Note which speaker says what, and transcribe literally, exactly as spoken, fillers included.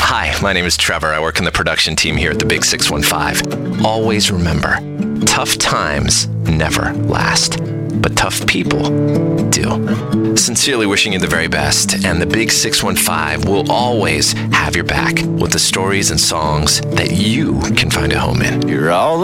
Speaker 1: Hi, my name is Trevor. I work in the production team here at the Big six one five. Always remember, tough times never last, but tough people do. Sincerely wishing you the very best, and the Big six one five will always have your back with the stories and songs that you can find a home in.
Speaker 2: You're all